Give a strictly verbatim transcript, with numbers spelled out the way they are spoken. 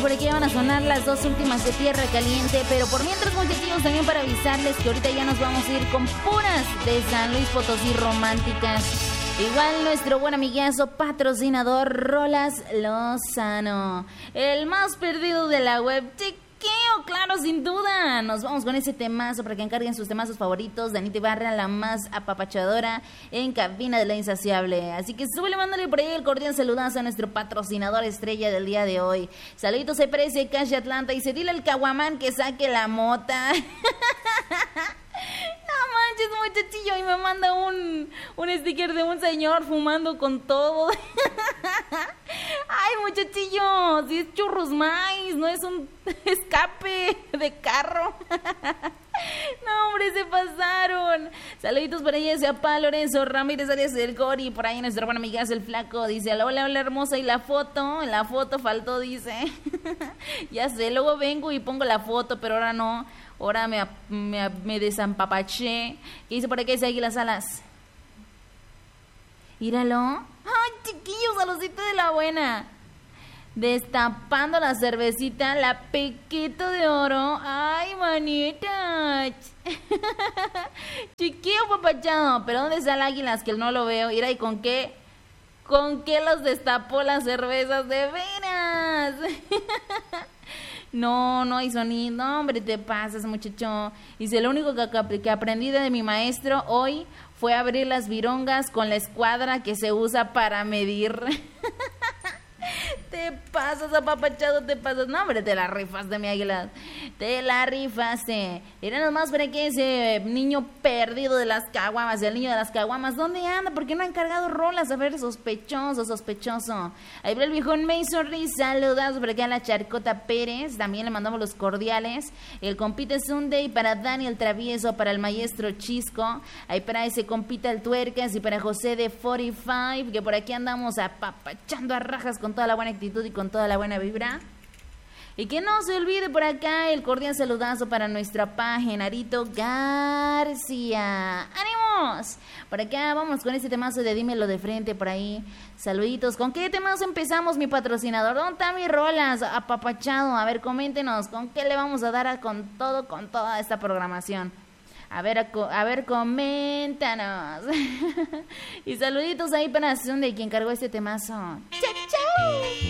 por aquí van a sonar las dos últimas de Tierra Caliente, pero por mientras, muchachos, también para avisarles que ahorita ya nos vamos a ir con puras de San Luis Potosí románticas. Igual nuestro buen amiguazo patrocinador Rolas Lozano, el más perdido de la web. Chiqueo, claro, sin duda. Nos vamos con ese temazo para que encarguen sus temazos favoritos. Danita Ibarra, la más apapachadora en cabina de la insaciable. Así que súbele, mándale por ahí el cordial saludazo a nuestro patrocinador estrella del día de hoy. Saluditos a Precio Cash Atlanta. Y se dile al caguamán que saque la mota. No manches, muchachillo, y me manda un, un sticker de un señor fumando con todo. Ay, muchachillo, si es churros maíz, no es un escape de carro. No, hombre, se pasaron. Saluditos para ella, sea Pa Lorenzo Ramírez Arias del Gori. Por ahí nuestro buen amigazo el Flaco dice: hola, hola hermosa, y la foto, la foto faltó, dice. Ya sé, luego vengo y pongo la foto, pero ahora no. Ahora me, me, me desampapaché. ¿Qué dice por aquí? Dice Águilas Alas. Míralo. Ay, chiquillos, saludcita de la buena. Destapando la cervecita, la Pequito de Oro. Ay, manita. Chiquillo papachado. ¿Pero dónde está el Águilas? Que no lo veo. Mira, ¿y con qué? ¿Con qué los destapó las cervezas? De veras. No, no hay sonido. No, hombre, te pasas, muchacho. Dice, lo único que, que aprendí de mi maestro hoy fue abrir las virongas con la escuadra que se usa para medir. Te pasas, apapachado, te pasas. No, hombre, te la rifaste, mi águila. Te la rifaste. Mira nomás para que ese niño perdido de las caguamas, el niño de las caguamas, ¿dónde anda? ¿Por qué no ha encargado rolas? A ver, sospechoso, sospechoso. Ahí va el viejón Mason Riz, saludas por aquí a la Charcota Pérez. También le mandamos los cordiales. El compita Sunday para Daniel Travieso, para el maestro Chisco. Ahí para ese compita el Tuercas y para José de cuarenta y cinco, que por aquí andamos apapachando a rajas con toda la buena actitud y con toda la buena vibra. Y que no se olvide por acá el cordial saludazo para nuestra pa Genarito García. ¡Ánimos! Por acá vamos con este temazo de Dímelo de Frente por ahí. Saluditos. ¿Con qué temazo empezamos, mi patrocinador? ¿Dónde están mis rolas? Apapachado. A ver, coméntenos. ¿Con qué le vamos a dar a, con todo, con toda esta programación? A ver, a, a ver, coméntanos. Y saluditos ahí para Sunday, quien cargó este temazo. ¡Chao, chao!